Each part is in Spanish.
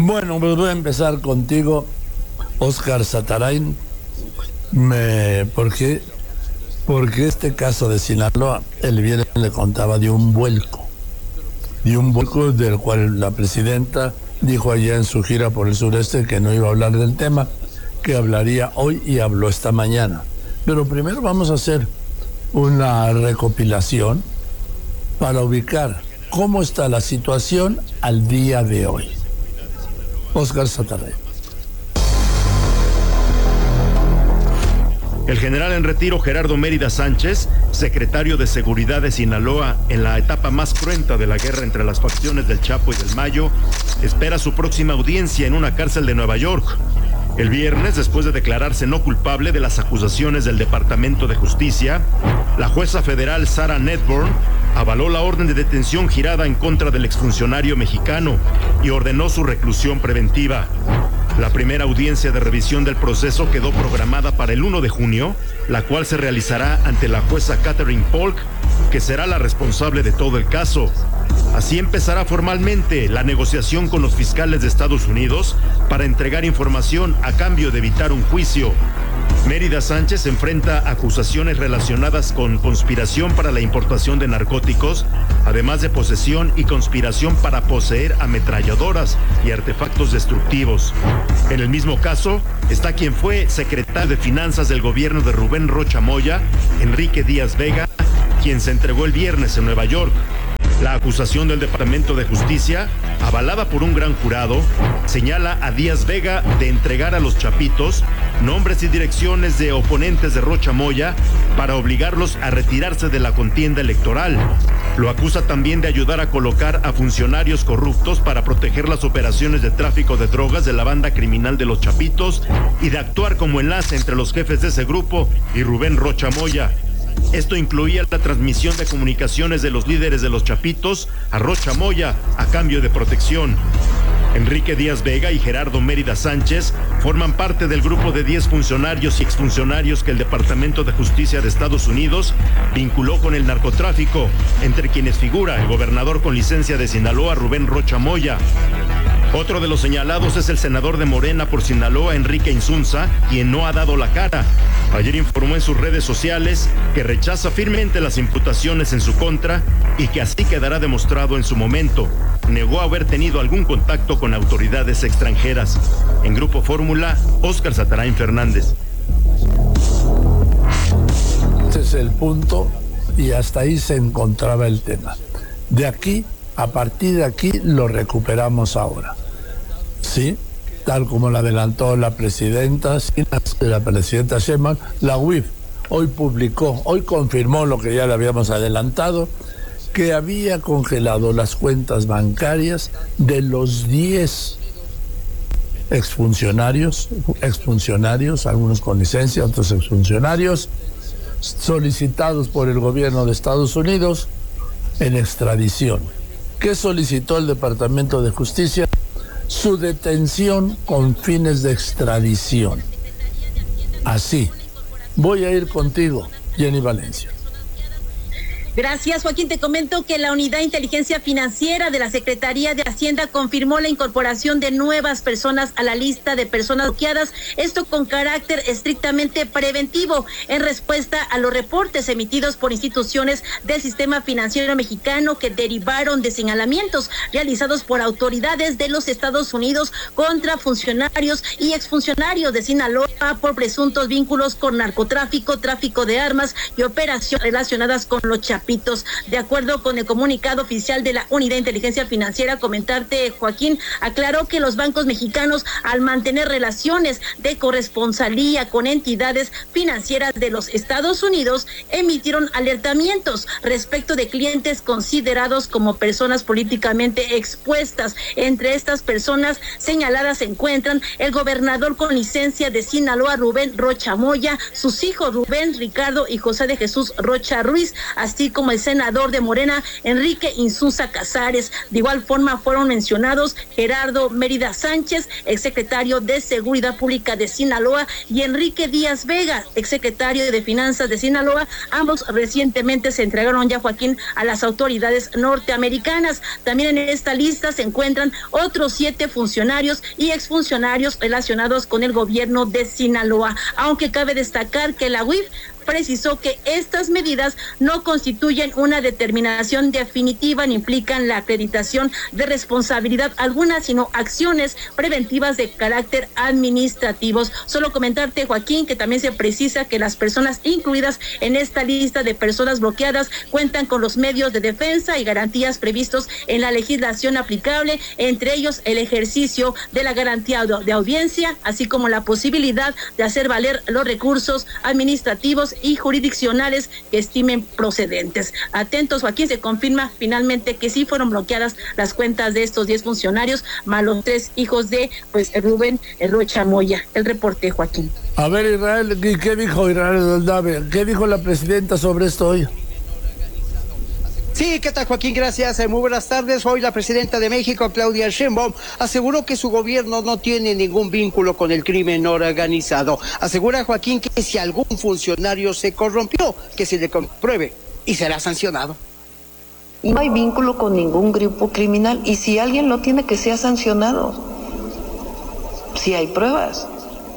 Bueno, pues voy a empezar contigo, Óscar Satarain. ¿Por qué? Porque este caso de Sinaloa, el viernes le contaba de un vuelco del cual la presidenta dijo allá en su gira por el sureste que no iba a hablar del tema, que hablaría hoy y habló esta mañana. Pero primero vamos a hacer una recopilación para ubicar cómo está la situación al día de hoy. Óscar Satarain. El general en retiro Gerardo Mérida Sánchez, secretario de Seguridad de Sinaloa en la etapa más cruenta de la guerra entre las facciones del Chapo y del Mayo, espera su próxima audiencia en una cárcel de Nueva York. El viernes, después de declararse no culpable de las acusaciones del Departamento de Justicia, la jueza federal Sarah Nedborn avaló la orden de detención girada en contra del exfuncionario mexicano y ordenó su reclusión preventiva. La primera audiencia de revisión del proceso quedó programada para el 1 de junio, la cual se realizará ante la jueza Catherine Polk, que será la responsable de todo el caso. Así empezará formalmente la negociación con los fiscales de Estados Unidos para entregar información a cambio de evitar un juicio. Mérida Sánchez enfrenta acusaciones relacionadas con conspiración para la importación de narcóticos, además de posesión y conspiración para poseer ametralladoras y artefactos destructivos. En el mismo caso está quien fue secretario de Finanzas del gobierno de Rubén Rocha Moya, Enrique Díaz Vega, quien se entregó el viernes en Nueva York. La acusación del Departamento de Justicia, avalada por un gran jurado, señala a Díaz Vega de entregar a los chapitos nombres y direcciones de oponentes de Rocha Moya para obligarlos a retirarse de la contienda electoral. Lo acusa también de ayudar a colocar a funcionarios corruptos para proteger las operaciones de tráfico de drogas de la banda criminal de los chapitos y de actuar como enlace entre los jefes de ese grupo y Rubén Rocha Moya. Esto incluía la transmisión de comunicaciones de los líderes de los chapitos a Rocha Moya a cambio de protección. Enrique Díaz Vega y Gerardo Mérida Sánchez forman parte del grupo de 10 funcionarios y exfuncionarios que el Departamento de Justicia de Estados Unidos vinculó con el narcotráfico, entre quienes figura el gobernador con licencia de Sinaloa, Rubén Rocha Moya. Otro de los señalados es el senador de Morena por Sinaloa, Enrique Insunza, quien no ha dado la cara. Ayer informó en sus redes sociales que rechaza firmemente las imputaciones en su contra y que así quedará demostrado en su momento. Negó haber tenido algún contacto con autoridades extranjeras. En Grupo Fórmula, Óscar Satarain Fernández. Ese es el punto y hasta ahí se encontraba el tema. De aquí, a partir de aquí, lo recuperamos ahora. ¿Sí? Tal como lo adelantó la presidenta Sheinbaum, la UIF hoy confirmó lo que ya le habíamos adelantado, que había congelado las cuentas bancarias de los 10 exfuncionarios, algunos con licencia, otros exfuncionarios, solicitados por el gobierno de Estados Unidos en extradición. ¿Qué solicitó el Departamento de Justicia? Su detención con fines de extradición. Así. Voy a ir contigo, Jenny Valencia. Gracias, Joaquín. Te comento que la Unidad de Inteligencia Financiera de la Secretaría de Hacienda confirmó la incorporación de nuevas personas a la lista de personas bloqueadas, esto con carácter estrictamente preventivo, en respuesta a los reportes emitidos por instituciones del sistema financiero mexicano que derivaron de señalamientos realizados por autoridades de los Estados Unidos contra funcionarios y exfuncionarios de Sinaloa por presuntos vínculos con narcotráfico, tráfico de armas y operaciones relacionadas con los chapitos. De acuerdo con el comunicado oficial de la Unidad de Inteligencia Financiera, comentarte, Joaquín, aclaró que los bancos mexicanos, al mantener relaciones de corresponsalía con entidades financieras de los Estados Unidos, emitieron alertamientos respecto de clientes considerados como personas políticamente expuestas. Entre estas personas señaladas se encuentran el gobernador con licencia de Sinaloa, Rubén Rocha Moya, sus hijos Rubén, Ricardo y José de Jesús Rocha Ruiz, así como el senador de Morena, Enrique Insunza Casares. De igual forma fueron mencionados Gerardo Mérida Sánchez, exsecretario de Seguridad Pública de Sinaloa, y Enrique Díaz Vega, exsecretario de Finanzas de Sinaloa. Ambos recientemente se entregaron ya, Joaquín, a las autoridades norteamericanas. También en esta lista se encuentran otros 7 funcionarios y exfuncionarios relacionados con el gobierno de Sinaloa, aunque cabe destacar que la UIF precisó que estas medidas no constituyen una determinación definitiva ni implican la acreditación de responsabilidad alguna, sino acciones preventivas de carácter administrativos. Solo comentarte, Joaquín, que también se precisa que las personas incluidas en esta lista de personas bloqueadas cuentan con los medios de defensa y garantías previstos en la legislación aplicable, entre ellos el ejercicio de la garantía de audiencia, así como la posibilidad de hacer valer los recursos administrativos y jurisdiccionales que estimen procedentes. Atentos, Joaquín, se confirma finalmente que sí fueron bloqueadas las cuentas de estos 10 funcionarios, más los 3 hijos de Rubén Rocha Moya. El reporte, Joaquín. A ver, Israel, ¿qué dijo Israel Aldave? ¿Qué dijo la presidenta sobre esto hoy? Sí, ¿qué tal, Joaquín? Gracias. Muy buenas tardes. Hoy la presidenta de México, Claudia Sheinbaum, aseguró que su gobierno no tiene ningún vínculo con el crimen organizado. Asegura, Joaquín, que si algún funcionario se corrompió, que se le compruebe y será sancionado. No hay vínculo con ningún grupo criminal y si alguien lo tiene, que sea sancionado. Si hay pruebas.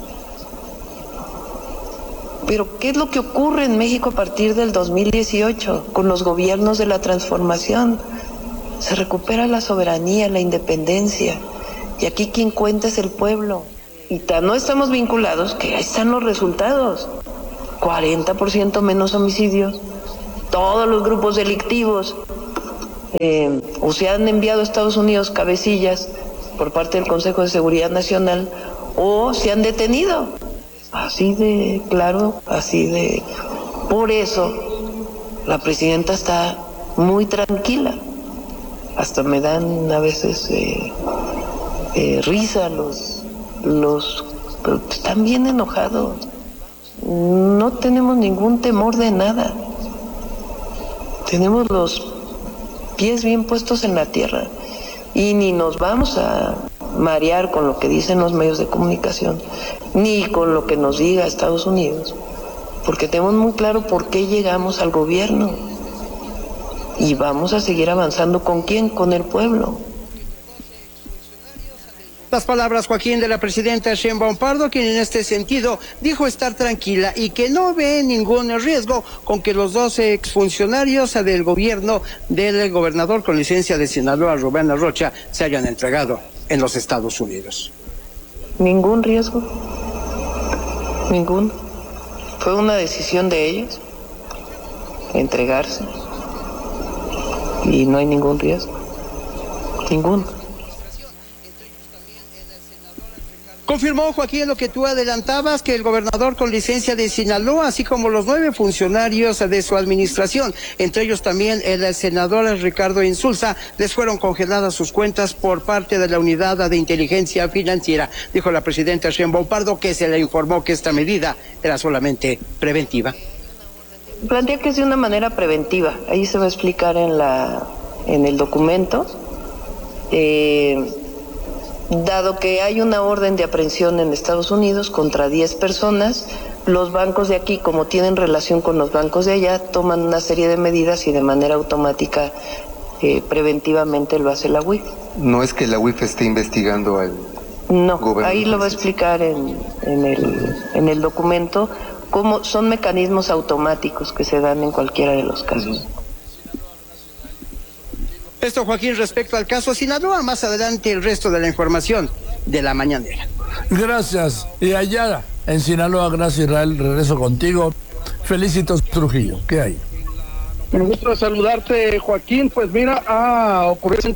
Pero ¿qué es lo que ocurre en México a partir del 2018 con los gobiernos de la transformación? Se recupera la soberanía, la independencia, y aquí quien cuenta es el pueblo. Y no estamos vinculados, que ahí están los resultados. 40% menos homicidios, todos los grupos delictivos, o se han enviado a Estados Unidos cabecillas por parte del Consejo de Seguridad Nacional, o se han detenido. Así de claro, así de... Por eso la presidenta está muy tranquila. Hasta me dan a veces risa pero están bien enojados. No tenemos ningún temor de nada. Tenemos los pies bien puestos en la tierra y ni nos vamos a marear con lo que dicen los medios de comunicación, ni con lo que nos diga Estados Unidos, porque tenemos muy claro por qué llegamos al gobierno y vamos a seguir avanzando. ¿Con quién? Con el pueblo. Las palabras, Joaquín, de la presidenta Sheinbaum Pardo, quien en este sentido dijo estar tranquila y que no ve ningún riesgo con que los 12 exfuncionarios del gobierno del gobernador con licencia de Sinaloa, Rubén Rocha, se hayan entregado en los Estados Unidos. Ningún riesgo, ninguno. Fue una decisión de ellos entregarse y no hay ningún riesgo, ninguno. Confirmó, Joaquín, lo que tú adelantabas, que el gobernador con licencia de Sinaloa, así como los 9 funcionarios de su administración, entre ellos también el senador Ricardo Insulza, les fueron congeladas sus cuentas por parte de la Unidad de Inteligencia Financiera. Dijo la presidenta Sheinbaum Pardo que se le informó que esta medida era solamente preventiva. Plantea que es de una manera preventiva. Ahí se va a explicar en el documento. Dado que hay una orden de aprehensión en Estados Unidos contra 10 personas, los bancos de aquí, como tienen relación con los bancos de allá, toman una serie de medidas y de manera automática, preventivamente lo hace la UIF. ¿No es que la UIF esté investigando al gobierno? No, ahí lo va a explicar en el documento, cómo son mecanismos automáticos que se dan en cualquiera de los casos. Esto, Joaquín, respecto al caso Sinaloa. Más adelante el resto de la información de la mañanera. Gracias. Y allá en Sinaloa, gracias, Israel, regreso contigo. Felicitos, Trujillo. ¿Qué hay? Me gusta saludarte, Joaquín. Pues mira, ocurrió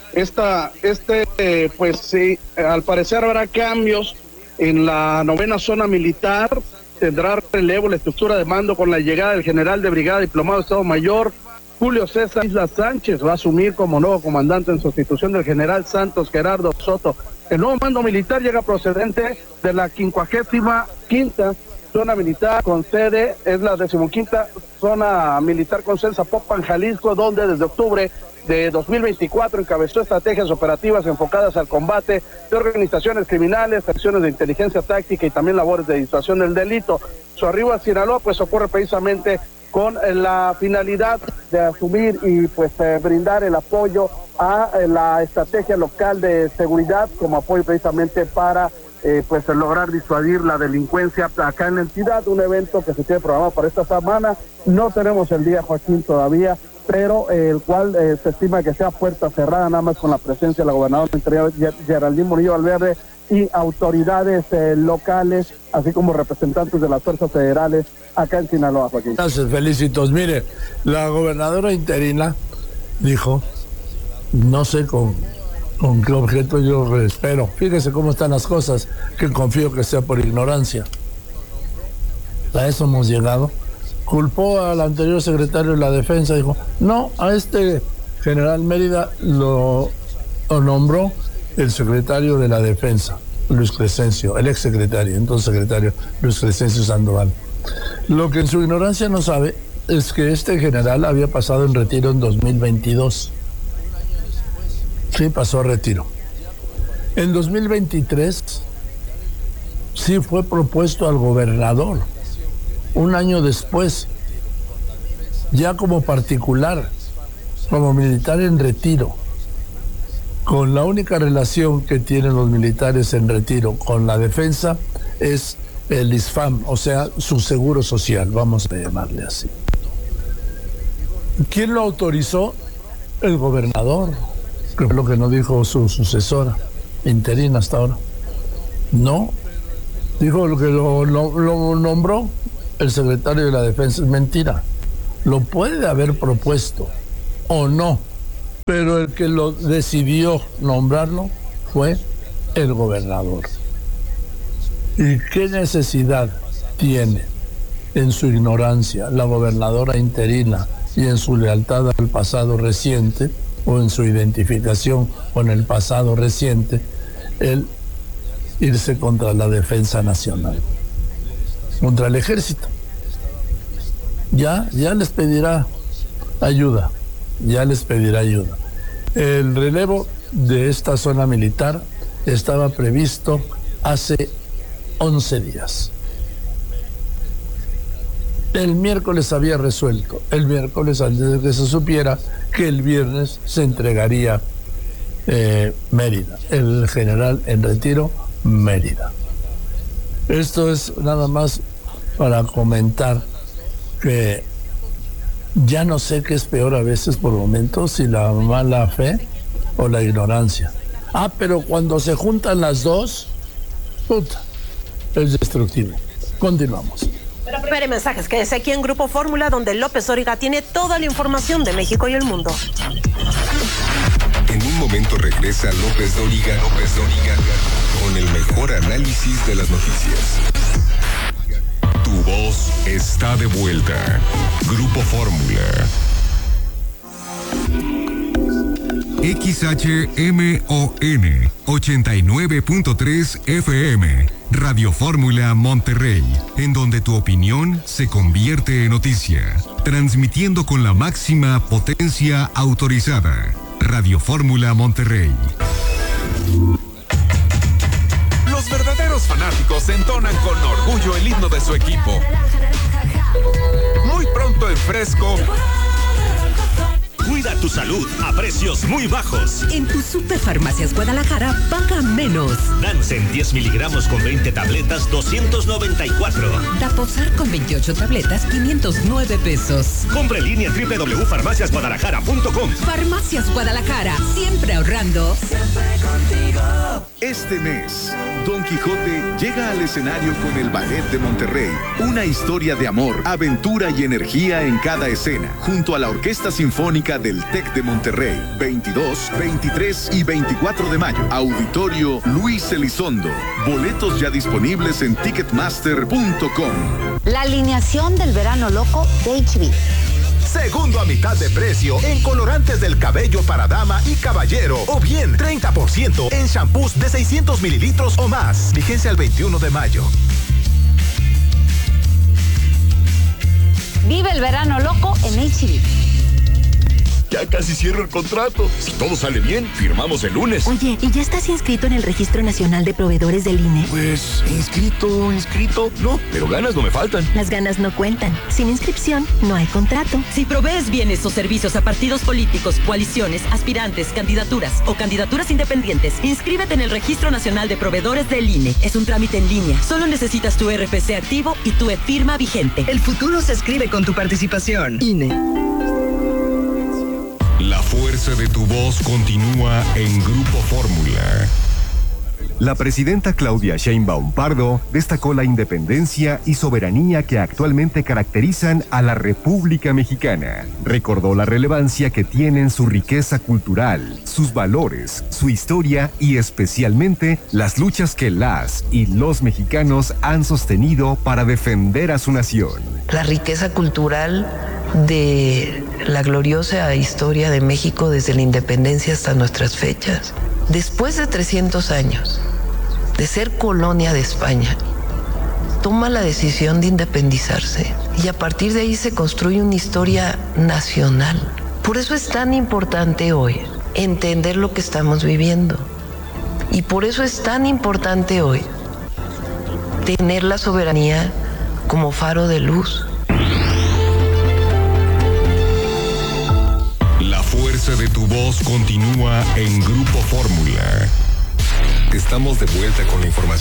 pues sí, al parecer habrá cambios en la 9ª zona militar. Tendrá relevo la estructura de mando con la llegada del general de brigada diplomado de Estado Mayor Julio César Isla Sánchez. Va a asumir como nuevo comandante en sustitución del general Santos Gerardo Soto. El nuevo mando militar llega procedente de la 55ª zona militar con sede, es la 15ª zona militar con sede en Zapopan, Jalisco, donde desde octubre de 2024 encabezó estrategias operativas enfocadas al combate de organizaciones criminales, acciones de inteligencia táctica y también labores de disuasión del delito. Su arribo a Sinaloa pues ocurre precisamente con la finalidad de asumir y pues brindar el apoyo a la estrategia local de seguridad como apoyo precisamente para pues lograr disuadir la delincuencia acá en la entidad. Un evento que se tiene programado para esta semana, no tenemos el día, Joaquín, todavía, pero el cual se estima que sea puerta cerrada, nada más con la presencia de la gobernadora interior Geraldine Murillo Valverde y autoridades locales, así como representantes de las fuerzas federales acá en Sinaloa, Joaquín. Gracias, Felicitos. Mire, la gobernadora interina dijo, no sé con qué objeto yo espero. Fíjese cómo están las cosas, que confío que sea por ignorancia. A eso hemos llegado. Culpó al anterior secretario de la Defensa, dijo, no, a este general Mérida lo nombró el secretario de la Defensa, Luis Crescencio, el exsecretario, entonces secretario Luis Crescencio Sandoval. Lo que en su ignorancia no sabe es que este general había pasado en retiro en 2022. Sí, pasó a retiro. En 2023 sí fue propuesto al gobernador, un año después, ya como particular, como militar en retiro, con la única relación que tienen los militares en retiro con la defensa es el ISFAM, o sea, su seguro social, vamos a llamarle así. ¿Quién lo autorizó? El gobernador, que fue lo que no dijo su sucesora interina hasta ahora. No, dijo lo que lo nombró el secretario de la Defensa. Es mentira, lo puede haber propuesto o no, pero el que lo decidió nombrarlo fue el gobernador. ¿Y qué necesidad tiene en su ignorancia la gobernadora interina y en su lealtad al pasado reciente, o en su identificación con el pasado reciente, el irse contra la defensa nacional, contra el ejército? Ya les pedirá ayuda, El relevo de esta zona militar estaba previsto hace 11 días. El miércoles había resuelto, el miércoles antes de que se supiera que el viernes se entregaría Mérida, el general en retiro Mérida. Esto es nada más para comentar que ya no sé qué es peor a veces por momentos, si la mala fe o la ignorancia. Pero cuando se juntan las dos, es destructivo. Continuamos. Espere mensajes, que es aquí en Grupo Fórmula, donde López Dóriga tiene toda la información de México y el mundo. En un momento regresa López Dóriga con el mejor análisis de las noticias. Tu voz está de vuelta. Grupo Fórmula. XHMON 89.3 FM, Radio Fórmula Monterrey, en donde tu opinión se convierte en noticia, transmitiendo con la máxima potencia autorizada. Radio Fórmula Monterrey. Los verdaderos fanáticos entonan con orgullo el himno de su equipo. Muy pronto en Fresco. Cuida tu salud a precios muy bajos. En tu Superfarmacias Guadalajara, paga menos. Dansen 10 miligramos con 20 tabletas, 294. Daposar con 28 tabletas, 509 pesos. Compra en línea www.farmaciasguadalajara.com. Farmacias Guadalajara, siempre ahorrando. Siempre contigo. Este mes, Don Quijote llega al escenario con el Ballet de Monterrey. Una historia de amor, aventura y energía en cada escena, junto a la Orquesta Sinfónica del TEC de Monterrey. 22, 23 y 24 de mayo. Auditorio Luis Elizondo. Boletos ya disponibles en ticketmaster.com. La alineación del verano loco de HB. Segundo a mitad de precio en colorantes del cabello para dama y caballero. O bien 30% en shampoos de 600 mililitros o más. Vigencia el 21 de mayo. Vive el verano loco en HB. Ya casi cierro el contrato. Si todo sale bien, firmamos el lunes. Oye, ¿y ya estás inscrito en el Registro Nacional de Proveedores del INE? Pues, inscrito. No, pero ganas no me faltan. Las ganas no cuentan. Sin inscripción, no hay contrato. Si provees bienes o servicios a partidos políticos, coaliciones, aspirantes, candidaturas o candidaturas independientes, inscríbete en el Registro Nacional de Proveedores del INE. Es un trámite en línea. Solo necesitas tu RFC activo y tu e-firma vigente. El futuro se escribe con tu participación. INE. La fuerza de tu voz continúa en Grupo Fórmula. La presidenta Claudia Sheinbaum Pardo destacó la independencia y soberanía que actualmente caracterizan a la República Mexicana. Recordó la relevancia que tienen su riqueza cultural, sus valores, su historia y especialmente las luchas que las y los mexicanos han sostenido para defender a su nación. La riqueza cultural de la gloriosa historia de México desde la independencia hasta nuestras fechas. Después de 300 años de ser colonia de España, toma la decisión de independizarse y a partir de ahí se construye una historia nacional. Por eso es tan importante hoy entender lo que estamos viviendo y por eso es tan importante hoy tener la soberanía como faro de luz. La fuerza de tu voz continúa en Grupo Fórmula. Estamos de vuelta con la información.